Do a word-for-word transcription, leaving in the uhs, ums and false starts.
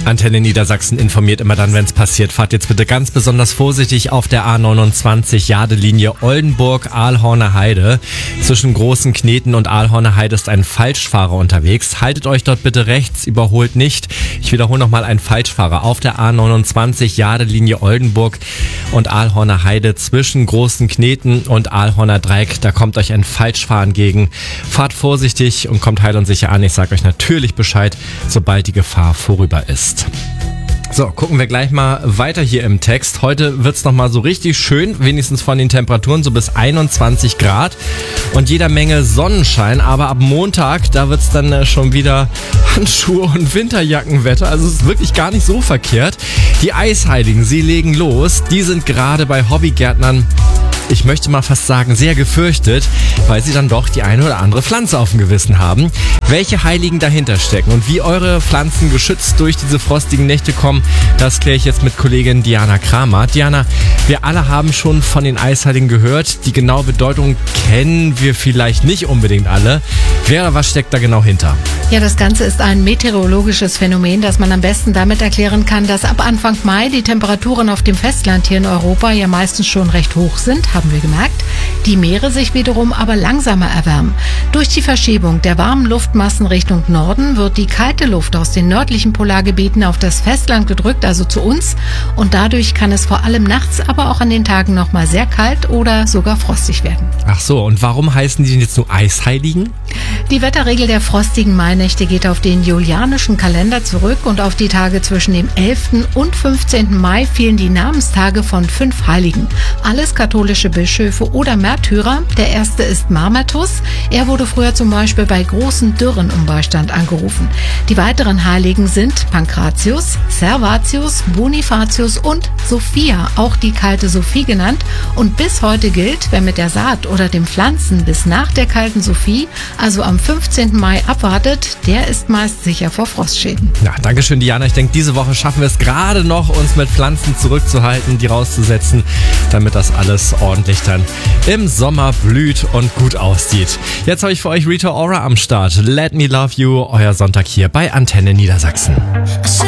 Antenne Niedersachsen informiert immer dann, wenn es passiert. Fahrt jetzt bitte ganz besonders vorsichtig auf der A neunundzwanzig Jadelinie Oldenburg-Ahlhorner Heide. Zwischen Großen Kneten und Ahlhorner Heide ist ein Falschfahrer unterwegs. Haltet euch dort bitte rechts, überholt nicht. Ich wiederhole nochmal, ein Falschfahrer auf der A neunundzwanzig Jadelinie Oldenburg und Ahlhorner Heide zwischen Großen Kneten und Ahlhorner Dreieck. Da kommt euch ein Falschfahrer entgegen. Fahrt vorsichtig und kommt heil und sicher an. Ich sage euch natürlich Bescheid, sobald die Gefahr vorüber ist. So, gucken wir gleich mal weiter hier im Text. Heute wird's noch mal so richtig schön, wenigstens von den Temperaturen, so bis einundzwanzig Grad und jeder Menge Sonnenschein. Aber ab Montag, da wird's dann schon wieder Handschuhe und Winterjackenwetter. Also es ist wirklich gar nicht so verkehrt. Die Eisheiligen, sie legen los. Die sind gerade bei Hobbygärtnern, ich möchte mal fast sagen, sehr gefürchtet, weil sie dann doch die eine oder andere Pflanze auf dem Gewissen haben. Welche Heiligen dahinter stecken und wie eure Pflanzen geschützt durch diese frostigen Nächte kommen, das kläre ich jetzt mit Kollegin Diana Kramer. Diana, wir alle haben schon von den Eisheiligen gehört. Die genaue Bedeutung kennen wir vielleicht nicht unbedingt alle. Wer oder was steckt da genau hinter? Ja, das Ganze ist ein meteorologisches Phänomen, das man am besten damit erklären kann, dass ab Anfang Mai die Temperaturen auf dem Festland hier in Europa ja meistens schon recht hoch sind, haben wir gemerkt. Die Meere sich wiederum aber langsamer erwärmen. Durch die Verschiebung der warmen Luftmassen Richtung Norden wird die kalte Luft aus den nördlichen Polargebieten auf das Festland gedrückt, also zu uns. Und dadurch kann es vor allem nachts, aber auch an den Tagen nochmal sehr kalt oder sogar frostig werden. Ach so, und warum heißen die denn jetzt nur Eisheiligen? Die Wetterregel der frostigen Mainächte geht auf den julianischen Kalender zurück und auf die Tage zwischen dem elften und fünfzehnten Mai fielen die Namenstage von fünf Heiligen. Alles katholische Bischöfe oder Märtyrer. Der erste ist Mamertus. Er wurde früher zum Beispiel bei großen Dürren um Beistand angerufen. Die weiteren Heiligen sind Pankratius, Servatius, Bonifatius und Sophia, auch die kalte Sophie genannt. Und bis heute gilt, wer mit der Saat oder dem Pflanzen bis nach der kalten Sophie, also am fünfzehnten Mai abwartet, der ist meist sicher vor Frostschäden. Ja, danke schön, Diana. Ich denke, diese Woche schaffen wir es gerade noch, uns mit Pflanzen zurückzuhalten, die rauszusetzen, damit das alles ordentlich dann im Sommer blüht und gut aussieht. Jetzt habe ich für euch Rita Ora am Start. Let Me Love You, euer Sonntag hier bei Antenne Niedersachsen.